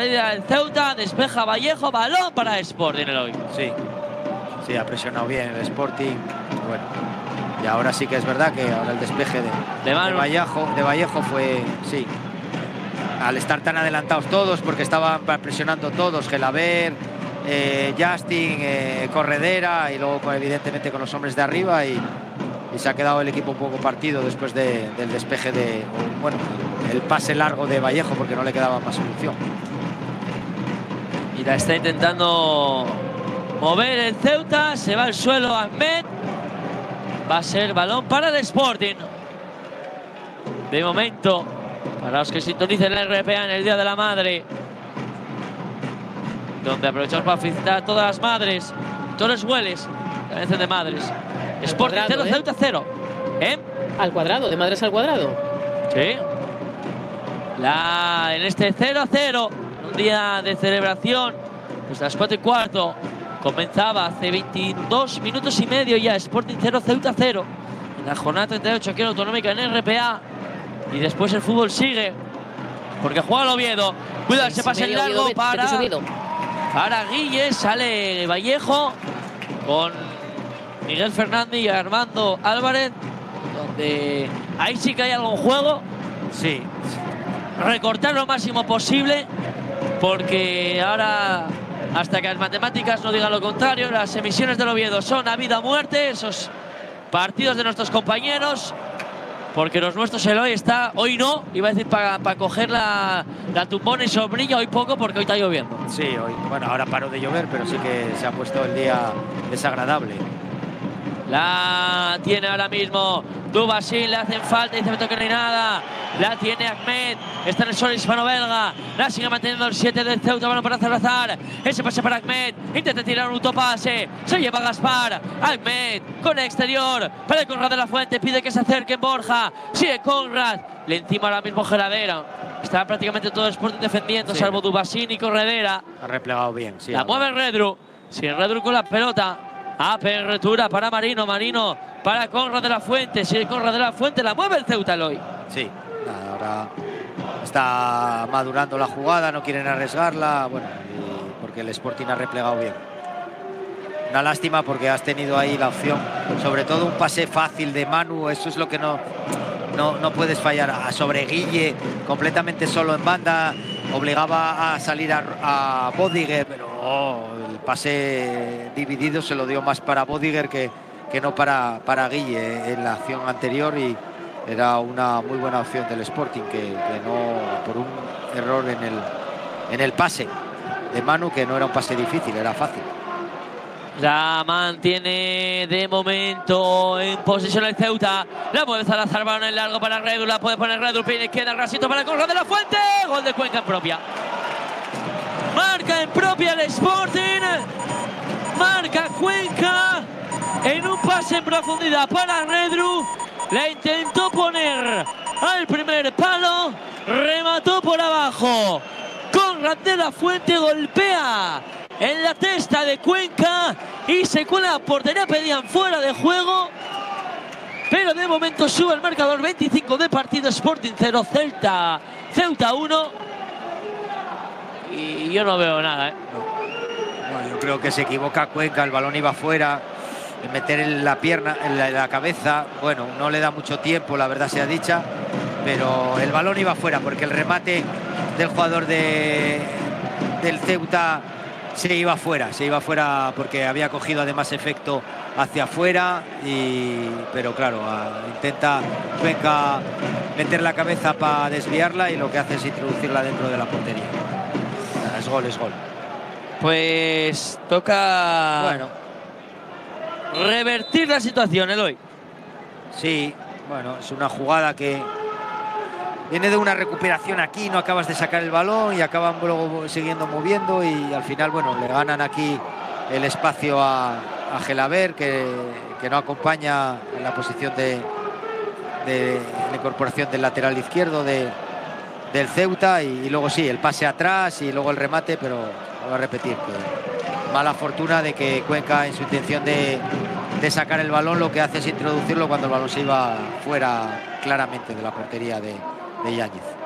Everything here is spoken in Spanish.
salida del Ceuta, despeja Vallejo, balón para Sporting Eloy. Sí, sí, ha presionado bien el Sporting. Bueno, y ahora sí que es verdad que ahora el despeje de Vallejo fue, sí, al estar tan adelantados todos, porque estaban presionando todos, Gelaber, Justin, Corredera, y luego evidentemente con los hombres de arriba, y se ha quedado el equipo un poco partido después del despeje bueno, el pase largo de Vallejo, porque no le quedaba más solución. Y la está intentando mover el Ceuta, se va al suelo Ahmed. Va a ser balón para el Sporting. De momento, para los que sintonicen el RPA en el Día de la Madre, donde aprovechamos para felicitar a todas las madres, todos los hueles, que vencen de madres. Sporting 0, Ceuta 0. Al cuadrado, de madres al cuadrado. Sí. En este 0-0, un día de celebración, pues a las 4:15, comenzaba hace 22 minutos y medio ya, Sporting 0, Ceuta 0. En la jornada 38 aquí en Autonómica en RPA. Y después el fútbol sigue, porque juega el Oviedo. Cuidado, se pasa el largo para Guille, sale Vallejo con Miguel Fernández y Armando Álvarez, donde ahí sí que hay algún juego. Sí. Recortar lo máximo posible, porque ahora, hasta que las matemáticas no digan lo contrario, las emisiones del Oviedo son a vida o muerte, esos partidos de nuestros compañeros, porque los nuestros Eloy está, hoy no, iba a decir para coger la tumbona y sombrilla, hoy poco porque hoy está lloviendo. Sí, hoy, bueno, ahora paró de llover, pero sí que se ha puesto el día desagradable. La tiene ahora mismo Dubasin, le hacen falta, dice que no hay nada. La tiene Ahmed, está en el suelo hispano-belga. La sigue manteniendo el 7 del Ceuta, bueno para Salazar. Ese pase para Ahmed, intenta tirar un autopase, se lleva Gaspar. Ahmed con el exterior, para Conrad de la Fuente, pide que se acerque Borja. Sigue Conrad, le encima ahora mismo Geladera. Está prácticamente todo el Sporting defendiendo, sí, salvo Dubasin y Corredera. Ha replegado bien, sí. La mueve Redru, sigue Redru con la pelota. Apertura para Marino para Conrad de la Fuente, sigue Conrad de la Fuente, la mueve el Ceuta Eloy. Sí, ahora está madurando la jugada, no quieren arriesgarla, bueno, porque el Sporting ha replegado bien. Una lástima porque has tenido ahí la opción, sobre todo un pase fácil de Manu, eso es lo que no puedes fallar. Sobre Guille, completamente solo en banda, obligaba a salir a Bodiger, pero el pase dividido se lo dio más para Bodiger que no para Guille en la acción anterior, y era una muy buena opción del Sporting que no, por un error en el pase de Manu, que no era un pase difícil, era fácil. La mantiene de momento en posesión el Ceuta. La mueve Salazar, balón en largo para Redru. La puede poner Redru, pide izquierda, rasito para Conrad de la Fuente. Gol de Cuenca en propia. Marca en propia el Sporting. Marca Cuenca en un pase en profundidad para Redru. La intentó poner al primer palo. Remató por abajo. Conrad de la Fuente golpea en la testa de Cuenca y se cuela la portería, pedían fuera de juego, pero de momento sube el marcador. 25 de partido, Sporting 0, Ceuta 1, y yo no veo nada, No, yo creo que se equivoca Cuenca, el balón iba fuera, meter en la pierna, en la cabeza, bueno, no le da mucho tiempo, la verdad sea dicha, pero el balón iba fuera, porque el remate del jugador del Ceuta se iba fuera porque había cogido además efecto hacia afuera, pero claro, intenta Cuenca meter la cabeza para desviarla y lo que hace es introducirla dentro de la portería. Es gol. Pues toca revertir la situación, Eloy. Sí, bueno, es una jugada que viene de una recuperación aquí, no acabas de sacar el balón y acaban luego siguiendo moviendo, y al final, bueno, le ganan aquí el espacio a Gelaber, que no acompaña en la posición de la incorporación del lateral izquierdo del Ceuta, y luego sí, el pase atrás y luego el remate, pero voy a repetir que mala fortuna de que Cuenca, en su intención de sacar el balón, lo que hace es introducirlo cuando el balón se iba fuera claramente de la portería de Yáñez.